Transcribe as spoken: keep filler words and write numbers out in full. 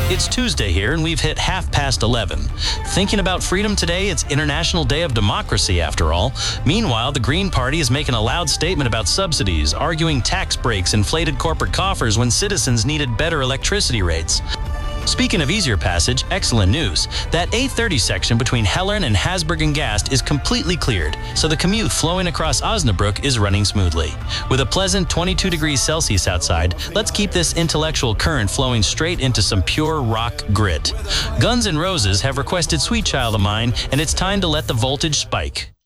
It's Tuesday here, and we've hit half past eleven. Thinking about freedom today? It's International Day of Democracy, after all. Meanwhile, the Green Party is making a loud statement about subsidies, arguing tax breaks inflated corporate coffers when citizens needed better electricity rates. Speaking of easier passage, excellent news. That A thirty section between Hellern and Hasburg and Gast is completely cleared, so the commute flowing across Osnabrück is running smoothly. With a pleasant twenty-two degrees Celsius outside, let's keep this intellectual current flowing straight into some pure rock grit. Guns N' Roses have requested Sweet Child of Mine, and it's time to let the voltage spike.